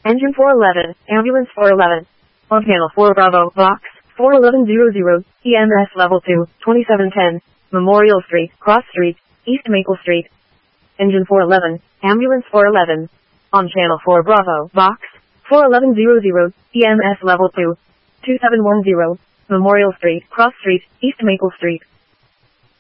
Engine 411, Ambulance 411. On Channel 4 Bravo, Box 41100, EMS Level 2, 2710, Memorial Street, Cross Street, East Maple Street. Engine 411, Ambulance 411. On Channel 4 Bravo, Box 41100, EMS Level 2, 2710, Memorial Street, Cross Street, East Maple Street.